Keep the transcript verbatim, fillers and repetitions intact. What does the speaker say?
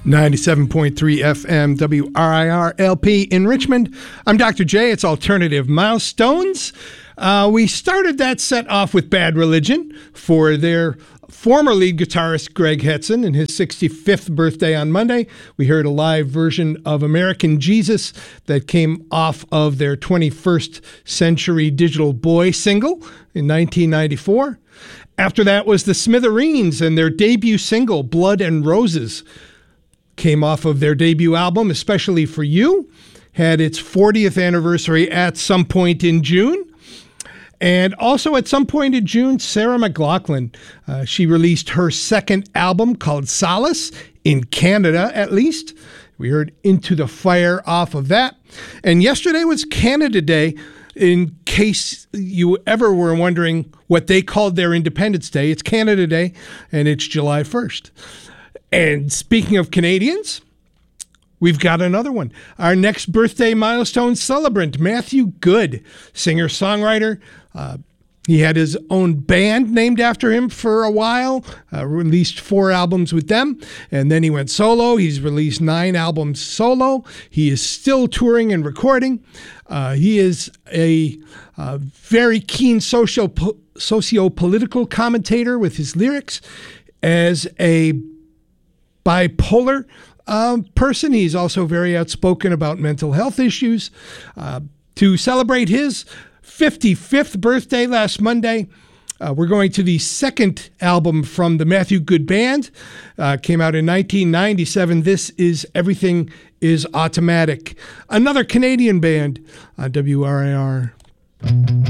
ninety-seven point three F M W R I R L P in Richmond. I'm Doctor J. It's Alternative Milestones. Uh, we started that set off with Bad Religion for their former lead guitarist Greg Hetson and his sixty-fifth birthday on Monday. We heard a live version of American Jesus that came off of their twenty-first Century Digital Boy single in nineteen ninety-four. After that was the Smithereens and their debut single, Blood and Roses. Came off of their debut album, Especially for You. Had its fortieth anniversary at some point in June. And also at some point in June, Sarah McLachlan. Uh, she released her second album called Solace, in Canada at least. We heard Into the Fire off of that. And yesterday was Canada Day. In case you ever were wondering what they called their Independence Day, it's Canada Day, and it's July first. And speaking of Canadians, we've got another one. Our next birthday milestone celebrant, Matthew Good, singer-songwriter. Uh, he had his own band named after him for a while, uh, released four albums with them, and then he went solo. He's released nine albums solo. He is still touring and recording. Uh, he is a uh, very keen socio- socio-political commentator with his lyrics. As a bipolar um, person, he's also very outspoken about mental health issues. Uh, to celebrate his fifty-fifth birthday last Monday, uh, we're going to the second album from the Matthew Good Band. Uh, came out in nineteen ninety-seven. This is Everything is Automatic. Another Canadian band on W R I R.